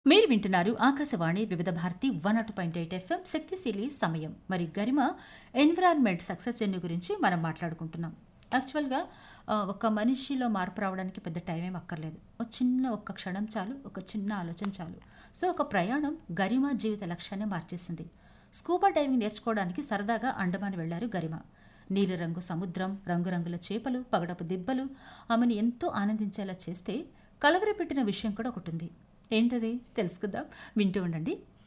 మీరు వింటున్నారు ఆకాశవాణి వివిధ భారతి 102.8 ఎఫ్ఎం శక్తిశీలి సమయం. మరి గరిమ ఎన్విరాన్మెంట్ సక్సెస్ జర్నీ గురించి మనం మాట్లాడుకుంటున్నాం. యాక్చువల్గా ఒక మనిషిలో మార్పు రావడానికి పెద్ద టైం ఏం అక్కర్లేదు. ఒక్క క్షణం చాలు, ఒక చిన్న ఆలోచన చాలు. సో ఒక ప్రయాణం గరిమ జీవిత లక్ష్యాన్ని మార్చేసింది. స్కూబా డైవింగ్ నేర్చుకోవడానికి సరదాగా అండమాన్ వెళ్లారు గరిమ. నీలిరంగు సముద్రం, రంగురంగుల చేపలు, పగడపు దిబ్బలు ఆమెను ఎంతో ఆనందించేలా చేస్తే కలవరపెట్టిన విషయం కూడా ఒకటి ఉంది. ఏంటది తెలుసుకుందాం. వింటూ ఉండండి